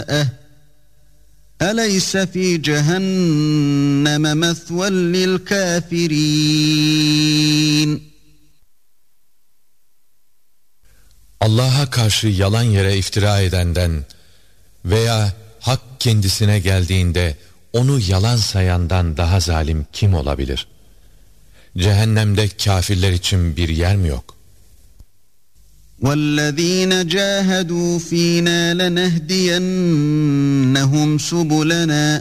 أَلَيْسَ فِي جَهَنَّمَ مَثْوًى لِلْكَافِرِينَ Allah'a karşı yalan yere iftira edenden veya hak kendisine geldiğinde onu yalan sayandan daha zalim kim olabilir? Cehennemde kafirler için bir yer mi yok? وَالَّذ۪ينَ جَاهَدُوا ف۪ينَا لَنَهْدِيَنَّهُمْ سُبُلَنَا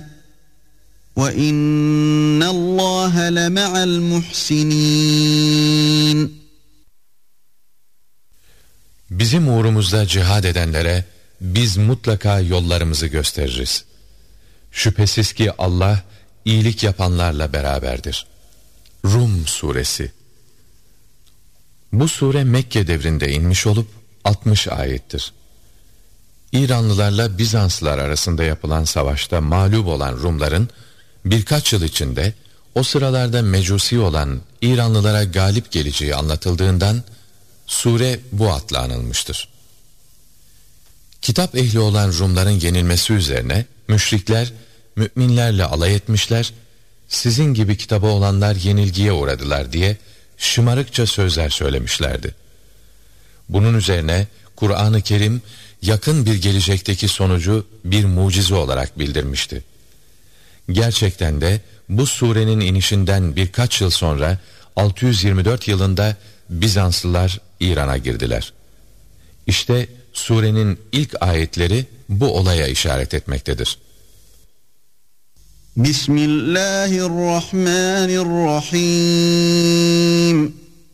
وَاِنَّ اللّٰهَ لَمَعَ الْمُحْسِنِينَ Bizim uğrumuzda cihad edenlere biz mutlaka yollarımızı gösteririz. Şüphesiz ki Allah iyilik yapanlarla beraberdir. Rum Suresi. Bu sure Mekke devrinde inmiş olup 60 ayettir. İranlılarla Bizanslılar arasında yapılan savaşta mağlup olan Rumların birkaç yıl içinde o sıralarda mecusi olan İranlılara galip geleceği anlatıldığından sure bu adla anılmıştır. Kitap ehli olan Rumların yenilmesi üzerine müşrikler müminlerle alay etmişler, sizin gibi kitabı olanlar yenilgiye uğradılar diye şımarıkça sözler söylemişlerdi. Bunun üzerine Kur'an-ı Kerim yakın bir gelecekteki sonucu bir mucize olarak bildirmişti. Gerçekten de bu surenin inişinden birkaç yıl sonra 624 yılında Bizanslılar İran'a girdiler. İşte surenin ilk ayetleri bu olaya işaret etmektedir. Bismillahirrahmanirrahim.